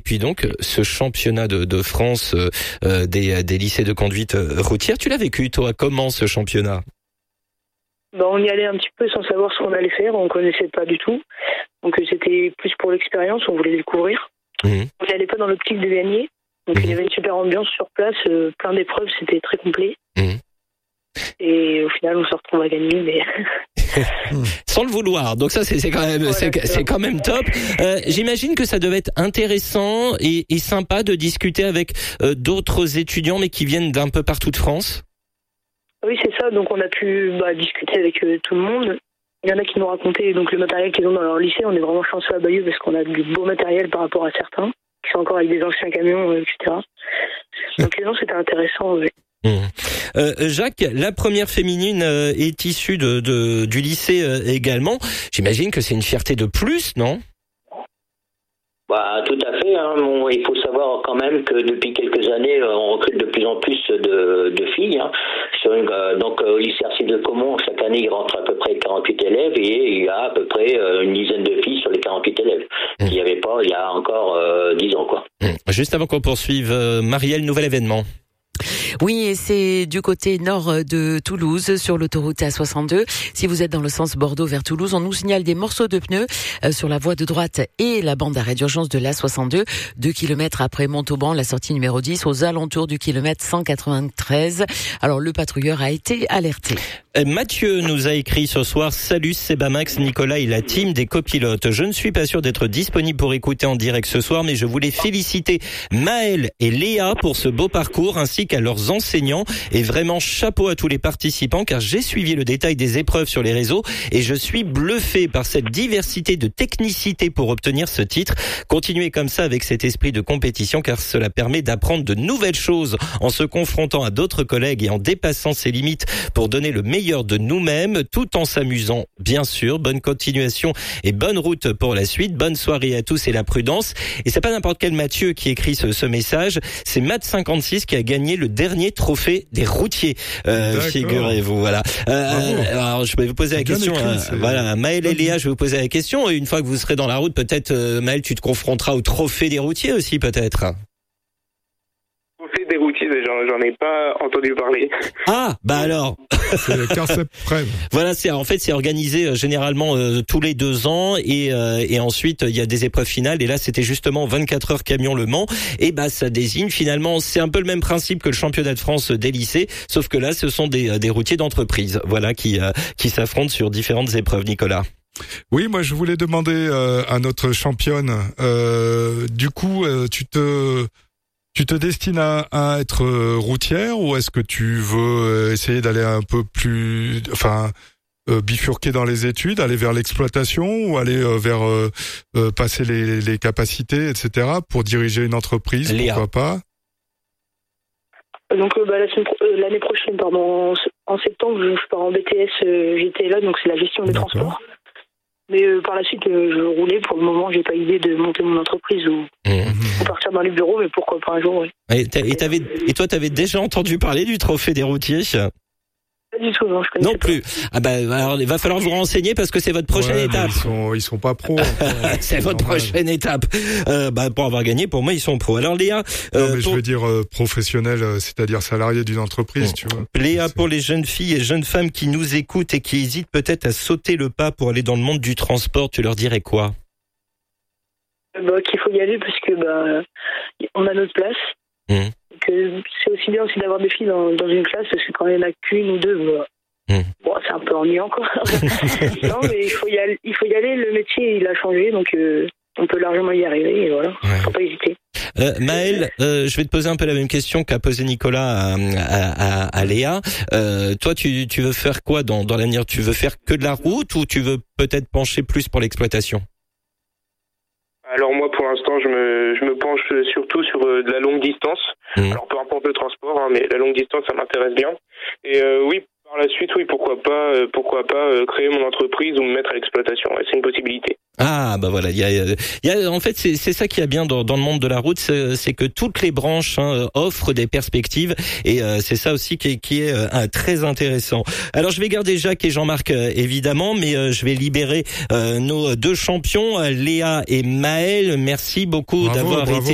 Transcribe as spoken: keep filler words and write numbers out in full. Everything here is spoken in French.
puis donc ce championnat de, de France euh, des, des lycées de conduite routière, tu l'as vécu toi, comment ce championnat? Bah, on y allait un petit peu sans savoir ce qu'on allait faire, on connaissait pas du tout. Donc c'était plus pour l'expérience, on voulait découvrir. Mmh. On n'y allait pas dans l'optique de gagner. Donc mmh. il y avait une super ambiance sur place, euh, plein d'épreuves, c'était très complet. Mmh. Et au final, on se retrouve à gagner, mais sans le vouloir. Donc ça, c'est, c'est quand même, voilà, c'est, c'est quand même top. Euh, j'imagine que ça devait être intéressant et, et sympa de discuter avec euh, d'autres étudiants, mais qui viennent d'un peu partout de France. Oui, c'est ça. Donc on a pu bah, discuter avec euh, tout le monde. Il y en a qui nous racontaient donc le matériel qu'ils ont dans leur lycée. On est vraiment chanceux à Bayeux parce qu'on a du beau matériel par rapport à certains qui sont encore avec des anciens camions, euh, et cetera. Donc non, c'était intéressant. Oui. Mmh. Euh, Jacques, la première féminine euh, est issue de, de du lycée euh, également. J'imagine que c'est une fierté de plus, non? Bah, tout à fait. Hein. Bon, il faut savoir quand même que depuis quelques années, on recrute de plus en plus de, de filles. Hein. Sur une, euh, donc, au lycée Arcide de Caumont, chaque année, il rentre à peu près quarante-huit élèves et il y a à peu près euh, une dizaine de filles sur les quarante-huit élèves. Mmh. Il n'y avait pas il y a encore euh, dix ans, quoi. Mmh. Juste avant qu'on poursuive, euh, Marielle, nouvel événement. Oui, et c'est du côté nord de Toulouse, sur l'autoroute A soixante-deux. Si vous êtes dans le sens Bordeaux vers Toulouse, on nous signale des morceaux de pneus euh, sur la voie de droite et la bande d'arrêt d'urgence de l'A soixante-deux, deux kilomètres après Montauban, la sortie numéro dix, aux alentours du kilomètre cent quatre-vingt-treize. Alors, le patrouilleur a été alerté. Mathieu nous a écrit ce soir: salut, c'est Bamax, Nicolas et la team des copilotes. Je ne suis pas sûr d'être disponible pour écouter en direct ce soir, mais je voulais féliciter Maël et Léa pour ce beau parcours, ainsi qu'à leurs enseignants, et vraiment chapeau à tous les participants, car j'ai suivi le détail des épreuves sur les réseaux et je suis bluffé par cette diversité de technicité pour obtenir ce titre. Continuez comme ça avec cet esprit de compétition, car cela permet d'apprendre de nouvelles choses en se confrontant à d'autres collègues et en dépassant ses limites pour donner le meilleur de nous-mêmes, tout en s'amusant, bien sûr. Bonne continuation et bonne route pour la suite. Bonne soirée à tous et la prudence. Et c'est pas n'importe quel Mathieu qui écrit ce, ce message, c'est Matt cinquante-six qui a gagné le dernier trophée des routiers, euh, figurez-vous. Voilà. Euh, alors je vais vous poser la question. Écrit, euh, voilà, Maël et Léa, je vais vous poser la question. Et une fois que vous serez dans la route, peut-être euh, Maël, tu te confronteras au trophée des routiers aussi, peut-être. Trophée des routiers, j'en, j'en ai pas entendu parler. Ah, bah alors. C'est le quinze septembre. Voilà, c'est en fait c'est organisé euh, généralement euh, tous les deux ans et euh, et ensuite il y a des épreuves finales, et là c'était justement vingt-quatre heures camion Le Mans, et bah ça désigne finalement, c'est un peu le même principe que le championnat de France des lycées, sauf que là ce sont des des routiers d'entreprise, voilà, qui euh, qui s'affrontent sur différentes épreuves. Nicolas. Oui, moi je voulais demander euh, à notre championne, euh, du coup euh, tu te Tu te destines à, à être routière, ou est-ce que tu veux essayer d'aller un peu plus, enfin, euh, bifurquer dans les études, aller vers l'exploitation, ou aller euh, vers euh, euh, passer les, les capacités, et cetera, pour diriger une entreprise, Léa. Pourquoi pas? Donc euh, bah, la semaine, euh, l'année prochaine, pardon, en, en septembre, je pars en B T S euh, G T L A, donc c'est la gestion des D'accord. transports. Mais euh, par la suite, euh, je roulais. Pour le moment, j'ai pas idée de monter mon entreprise ou, mmh. ou partir dans les bureaux, mais pourquoi pas un jour, oui. Et, et, t'avais, et toi, t'avais déjà entendu parler du trophée des routiers? Pas du tout, non, je connais non pas. plus. Ah bah alors il va falloir vous renseigner parce que c'est votre prochaine ouais, étape. Ils sont, ils sont pas pros. c'est votre normal. Prochaine étape. Euh, bah pour avoir gagné, pour moi ils sont pros. Alors Léa, euh, non, mais pour... je veux dire euh, professionnel, euh, c'est-à-dire salarié d'une entreprise, mmh. tu vois. Léa, c'est... pour les jeunes filles et jeunes femmes qui nous écoutent et qui hésitent peut-être à sauter le pas pour aller dans le monde du transport, tu leur dirais quoi? Bah, qu'il faut y aller parce que bah on a notre place. Mmh. Que c'est aussi bien aussi d'avoir des filles dans, dans une classe, parce que quand il y en a qu'une ou deux, bah, Mmh. bon, c'est un peu ennuyant, quoi. Non, mais il faut y aller, il faut y aller. Le métier, il a changé, donc euh, on peut largement y arriver, et voilà. Ouais. Faut pas hésiter. Euh, Maël, euh, je vais te poser un peu la même question qu'a posé Nicolas à, à, à, à Léa. Euh, toi, tu, tu veux faire quoi dans, dans l'avenir? Tu veux faire que de la route, ou tu veux peut-être pencher plus pour l'exploitation? Alors moi, pour l'instant, je me, je me penche surtout sur euh, de la longue distance. Mmh. Alors peu importe le transport, hein, mais la longue distance, ça m'intéresse bien. Et euh, oui, par la suite, oui, pourquoi pas, euh, pourquoi pas euh, créer mon entreprise ou me mettre à l'exploitation. Ouais, c'est une possibilité. Ah bah voilà, il y a, il y a en fait c'est, c'est ça qui est bien dans, dans le monde de la route, c'est, c'est que toutes les branches hein, offrent des perspectives, et euh, c'est ça aussi qui est, qui est euh, très intéressant. Alors je vais garder Jacques et Jean-Marc euh, évidemment, mais euh, je vais libérer euh, nos deux champions, Léa et Maël. Merci beaucoup bravo, d'avoir bravo. été